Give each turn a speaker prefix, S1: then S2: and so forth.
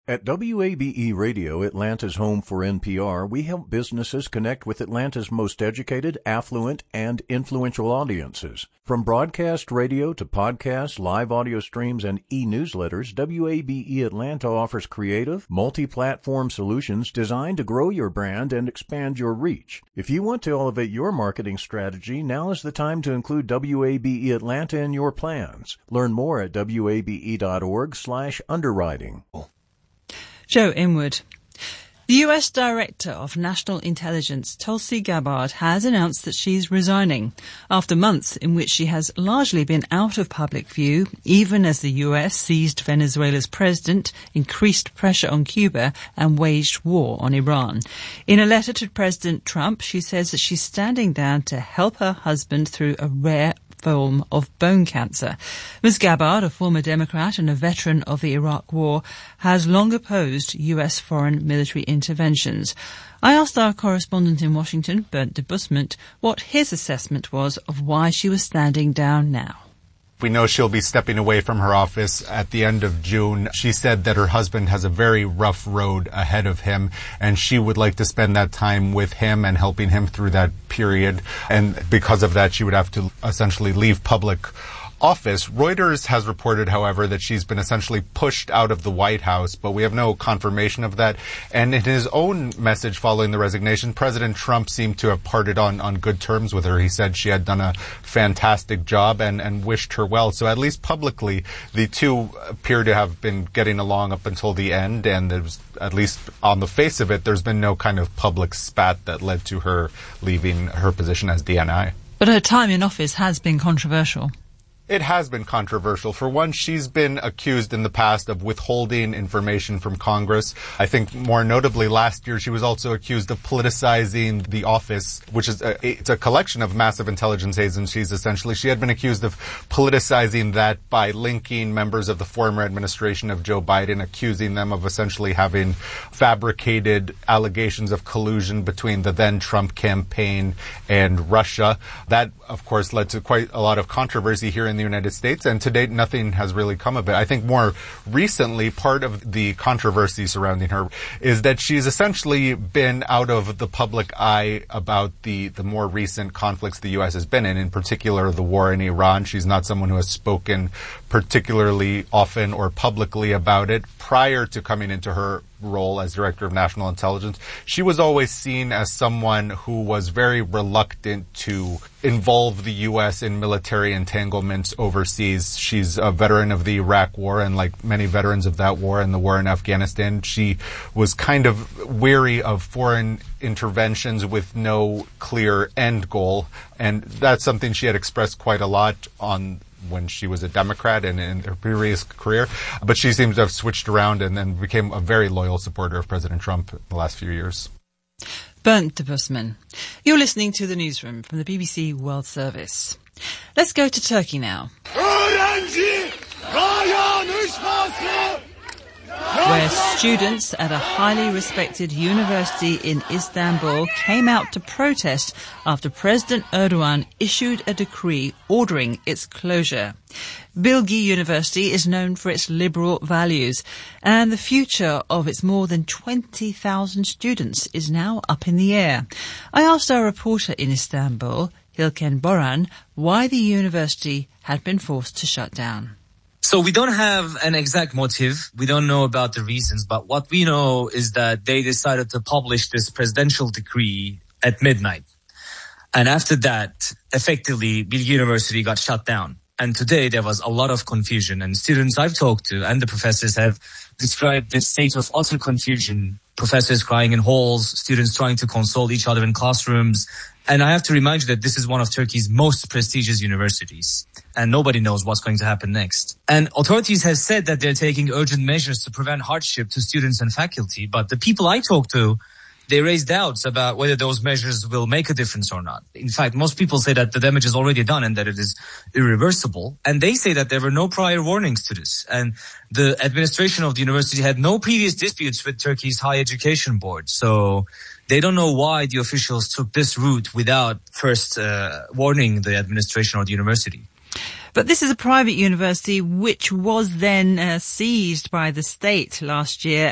S1: At WABE Radio, Atlanta's home for NPR, we help businesses connect with Atlanta's most educated, affluent, and influential audiences. From broadcast radio to podcasts, live audio streams, and e-newsletters, WABE Atlanta offers creative, multi-platform solutions designed to grow your brand and expand your reach. If you want to elevate your marketing strategy, now is the time to include WABE Atlanta in your plans. Learn more at wabe.org/underwriting.
S2: Joe Inwood. The U.S. Director of National Intelligence, Tulsi Gabbard, has announced that she's resigning after months in which she has largely been out of public view, even as the U.S. seized Venezuela's president, increased pressure on Cuba, and waged war on Iran. In a letter to President Trump, she says that she's standing down to help her husband through a rare form of bone cancer. Ms. Gabbard, a former Democrat and a veteran of the Iraq War, has long opposed U.S. foreign military interventions. I asked our correspondent in Washington, Bernd Debusmann, what his assessment was of why she was standing down now.
S3: We know she'll be stepping away from her office at the end of June. She said that her husband has a very rough road ahead of him, and she would like to spend that time with him and helping him through that period. And because of that, she would have to essentially leave public office. Reuters has reported, however, that she's been essentially pushed out of the White House, but we have no confirmation of that. And in his own message following the resignation, President Trump seemed to have parted on good terms with her. He said she had done a fantastic job and wished her well. So at least publicly, the two appear to have been getting along up until the end, and there's, at least on the face of it, there's been no kind of public spat that led to her leaving her position as DNI.
S2: But her time in office has been controversial.
S3: It has been controversial. For one, she's been accused in the past of withholding information from Congress. I think more notably last year, she was also accused of politicizing the office, which is it's a collection of massive intelligence agencies, essentially. She had been accused of politicizing that by linking members of the former administration of Joe Biden, accusing them of essentially having fabricated allegations of collusion between the then Trump campaign and Russia. That, of course, led to quite a lot of controversy here in the United States, and to date, nothing has really come of it. I think more recently, part of the controversy surrounding her is that she's essentially been out of the public eye about the more recent conflicts the U.S. has been in particular the war in Iran. She's not someone who has spoken particularly often or publicly about it. Prior to coming into her role as Director of National Intelligence, she was always seen as someone who was very reluctant to involve the U.S. in military entanglements overseas. She's a veteran of the Iraq War, and like many veterans of that war and the war in Afghanistan, she was kind of weary of foreign interventions with no clear end goal, and that's something she had expressed quite a lot on when she was a Democrat and in her previous career. But she seems to have switched around and then became a very loyal supporter of President Trump in the last few years.
S2: Bernd Debusmann. You're listening to The Newsroom from the BBC World Service. Let's go to Turkey now, where students at a highly respected university in Istanbul came out to protest after President Erdogan issued a decree ordering its closure. Bilgi University is known for its liberal values, and the future of its more than 20,000 students is now up in the air. I asked our reporter in Istanbul, Hilken Boran, why the university had been forced to shut down.
S4: So we don't have an exact motive. We don't know about the reasons, but what we know is that they decided to publish this presidential decree at midnight. And after that, effectively, Bilgi University got shut down. And today there was a lot of confusion, and students I've talked to and the professors have described this state of utter confusion. Professors crying in halls, students trying to console each other in classrooms. And I have to remind you that this is one of Turkey's most prestigious universities, and nobody knows what's going to happen next. And authorities have said that they're taking urgent measures to prevent hardship to students and faculty, but the people I talk to, they raise doubts about whether those measures will make a difference or not. In fact, most people say that the damage is already done and that it is irreversible. And they say that there were no prior warnings to this. And the administration of the university had no previous disputes with Turkey's higher education board. So they don't know why the officials took this route without first warning the administration or the university.
S2: But this is a private university which was then seized by the state last year